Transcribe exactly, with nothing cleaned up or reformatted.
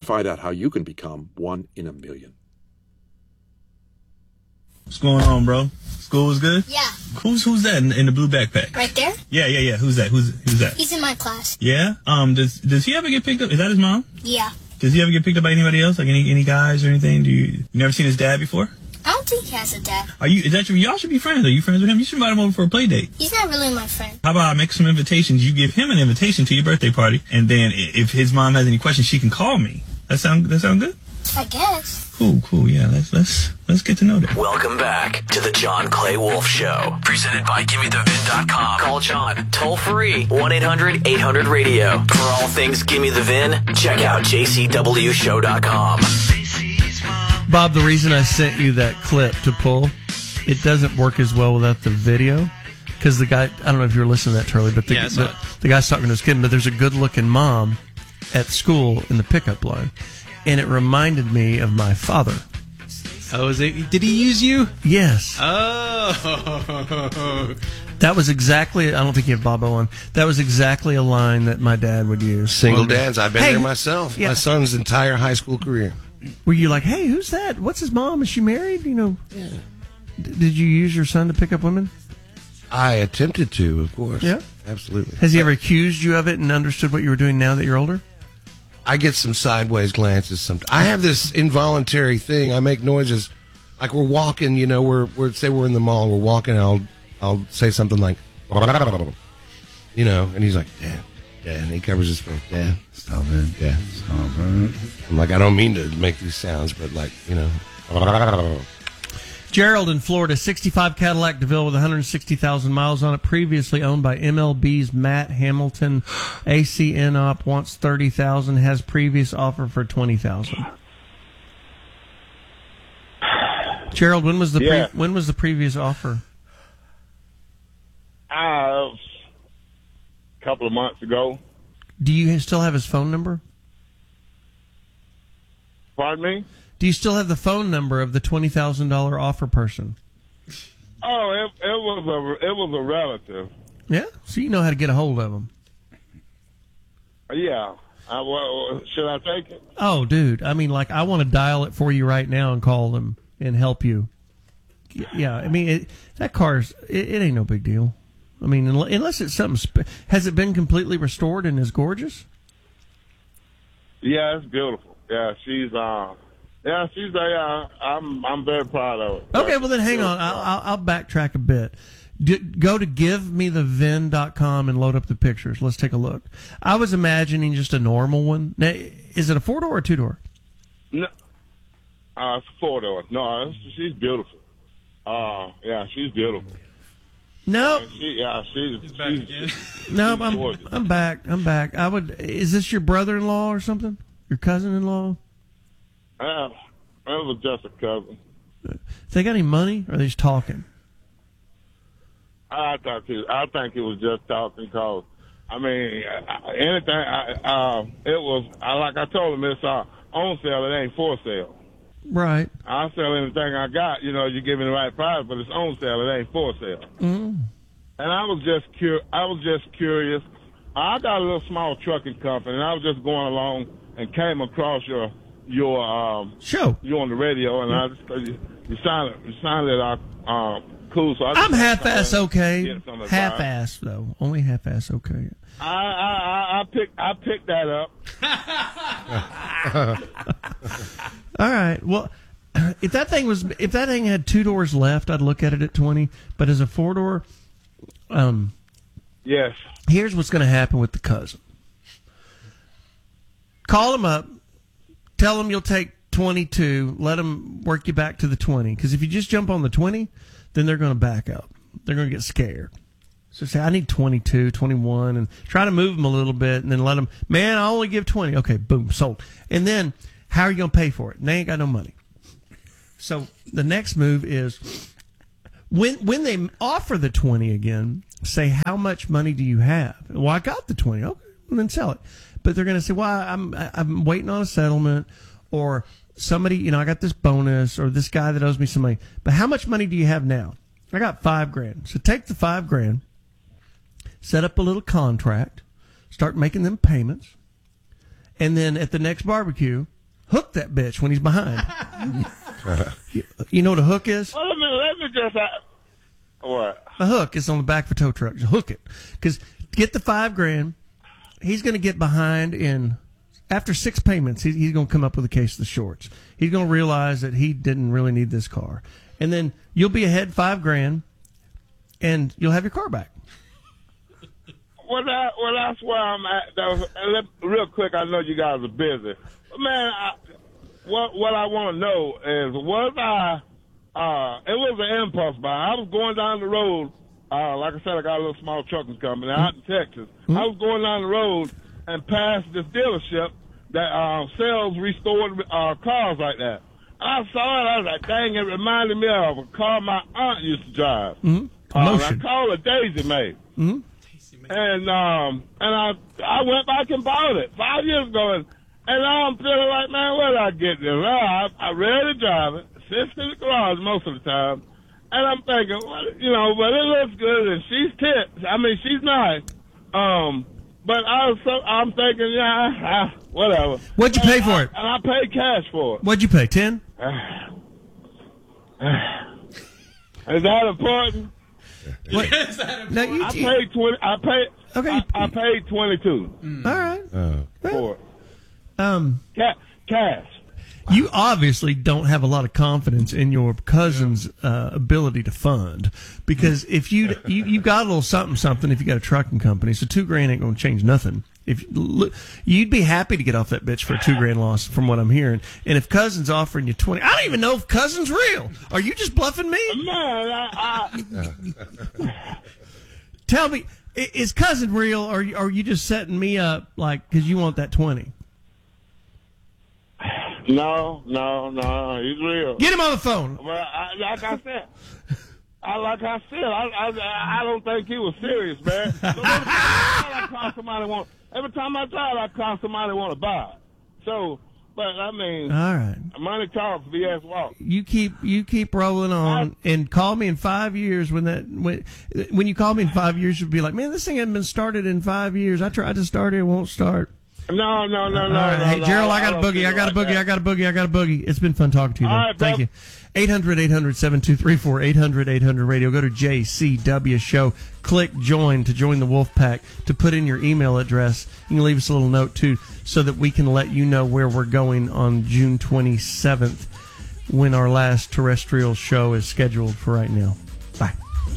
Find out how you can become one in a million. What's going on, bro? School was good? Yeah. Who's who's that in, in the blue backpack? Right there? Yeah, yeah, yeah. Who's that? Who's who's that? He's in my class. Yeah? Um, does does he ever get picked up? Is that his mom? Yeah. Does he ever get picked up by anybody else? Like any any guys or anything? Do you you never seen his dad before? I don't think he has a dad. Are you is that your, y'all should be friends. Are you friends with him? You should invite him over for a play date. He's not really my friend. How about I make some invitations? You give him an invitation to your birthday party, and then i- if his mom has any questions, she can call me. That sound that sound good? I guess. Cool, cool. Yeah, let's let's let's get to know that. Welcome back to the John Clay Wolf Show, presented by Gimme The Vin dot com. Call John toll free one eight hundred eight hundred radio. For all things Gimme The Vin, check out J C W show dot com. Bob, the reason I sent you that clip to pull, it doesn't work as well without the video. Because the guy, I don't know if you were listening to that, Charlie, but the, Yeah, I saw the, it. the guy's talking to his kid, but there's a good-looking mom at school in the pickup line. And it reminded me of my father. Oh, is it? Did he use you? Yes. Oh. That was exactly, I don't think you have Bobo on, that was exactly a line that my dad would use. Single dads. I've been Hey, there myself. yeah. My son's entire high school career. Were you like, hey, who's that? What's his mom? Is she married? You know, Yeah. D- did you use your son to pick up women? I attempted to, of course. Yeah. Absolutely. Has he ever accused you of it and understood what you were doing now that you're older? I get some sideways glances sometimes. I have this involuntary thing. I make noises like we're walking, you know, we're, we're say we're in the mall, we're walking, and I'll, I'll say something like, you know, and he's like, Dad, Dad, and he covers his face, Dad, stop it, Dad, stop it. I'm like, I don't mean to make these sounds, but like, you know. Gerald in Florida, sixty-five Cadillac DeVille with one hundred sixty thousand miles on it, previously owned by M L B's Matt Hamilton. A C N Op wants thirty thousand dollars, has previous offer for twenty thousand dollars. Gerald, when was the Yeah. pre- when was the previous offer? Uh, a couple of months ago. Do you still have his phone number? Pardon me? Do you still have the phone number of the twenty thousand dollars offer person? Oh, it, it was a it was a relative. Yeah, so you know how to get a hold of them. Yeah. I, well, should I take it? Oh, dude, I mean, like, I want to dial it for you right now and call them and help you. Yeah, I mean, it, that car's, it, it ain't no big deal. I mean, unless it's something, spe- has it been completely restored and is gorgeous? Yeah, it's beautiful. Yeah, she's uh, yeah, she's uh, yeah, I'm I'm very proud of it. Okay, well then hang on. I'll, I'll, I'll backtrack a bit. D- go to give me the vin dot com and load up the pictures. Let's take a look. I was imagining just a normal one. Now, is it a four door or two door? No, uh, it's four door. No, it's, she's beautiful. Uh, yeah, she's beautiful. No, She, yeah, she's, she's no, she's I'm gorgeous. I'm back. I'm back. I would. Is this your brother-in-law or something? Your cousin-in-law? Uh, it was just a cousin. They got any money? Or are they just talking? I thought he, I think he was just talking because, I mean, I- anything. I, uh, it was I, like I told him, it's uh, on sale. It ain't for sale. Right. I'll sell anything I got. You know, you give me the right price, but it's on sale. It ain't for sale. Mm. And I was just cur- I was just curious. I got a little small trucking company, and I was just going along and came across your your um, show. You on the radio, and I just you, you sounded you sounded uh, um, cool. So I just I'm half-ass okay. get some advice. Half-ass, though. Only half-ass okay. I I I, I picked I picked that up. All right. Well, if that thing was, if that thing had two doors left, I'd look at it at twenty. But as a four door, um, yes. Here's what's going to happen with the cousin. Call him up. Tell him you'll take twenty-two. Let them work you back to the twenty. Because if you just jump on the twenty, then they're going to back up. They're going to get scared. So say, I need twenty-two, twenty-one, and try to move them a little bit, and then let them, man, I only give twenty. Okay, boom, sold. And then, how are you going to pay for it? And they ain't got no money. So the next move is, when when they offer the twenty again, say, how much money do you have? Well, I got the twenty. Okay, well, then sell it. But they're going to say, well, I'm I'm waiting on a settlement, or somebody, you know, I got this bonus, or this guy that owes me some money. But how much money do you have now? I got five grand. So take the five grand, set up a little contract, start making them payments, and then at the next barbecue, hook that bitch when he's behind. you, you know what a hook is? Well, let me, let me just. Uh, what? A hook is on the back of a tow truck. Just hook it. Because get the five grand. He's going to get behind in, after six payments, he, he's going to come up with a case of the shorts. He's going to realize that he didn't really need this car. And then you'll be ahead five grand, and you'll have your car back. Well, that, well, that's where I'm at. That was, and let, real quick, I know you guys are busy. But, man, I, what, what I want to know is, was I, uh, it was an impulse buy. I was going down the road. Uh, like I said, I got a little small trucking company out in Texas. Mm-hmm. I was going down the road and passed this dealership that uh, sells restored uh, cars like that. I saw it. I was like, dang, it reminded me of a car my aunt used to drive. Mm-hmm. Uh, I called it Daisy May. Mm-hmm. And um, and I I went back and bought it five years ago. And, and now I'm feeling like, man, where did I get this? Well, I, I rarely drive it. It sits in the garage most of the time. And I'm thinking, well, you know, but it looks good, and she's tits. I mean, she's nice. Um, but I was so, I'm thinking, yeah, ah, whatever. What'd you pay and for I, it? And I paid cash for it. What'd you pay? Ten? Is that important? What? Is that important? Now you, I paid twenty. I paid. Okay. I, I paid twenty-two. Mm. All right. Oh. For it. Um, Ca- cash. You obviously don't have a lot of confidence in your cousin's uh, ability to fund, because if you you you got a little something something if you got a trucking company, so two grand ain't gonna change nothing. If look, you'd be happy to get off that bitch for a two grand loss, from what I'm hearing. And if cousin's offering you twenty, I don't even know if cousin's real. Are you just bluffing me? Man, I, I, Tell me, i- is cousin real, or are you just setting me up like because you want that twenty? no, no, no, he's real. Get him on the phone. Well, I, like I said, I like I said, I, I I don't think he was serious, man. So every time I call somebody want, every time I try, I call somebody want to buy it. So, but I mean, All right. money talks, B S walks. You keep you keep rolling on, and call me in five years when that when when you call me in five years, you'll be like, man, this thing hasn't been started in five years. I tried to start it, it won't start. No, no, no, All no. right. no Hey, no, Gerald, I got a don't boogie. feel I got a like boogie. that. I got a boogie. I got a boogie. It's been fun talking to you. All man. right, Thank bro. you. eight hundred, eight hundred, seven two three four, eight hundred, eight hundred radio. Go to J C W Show. Click join to join the Wolf Pack, to put in your email address. You can leave us a little note, too, so that we can let you know where we're going on June twenty-seventh, when our last terrestrial show is scheduled for right now.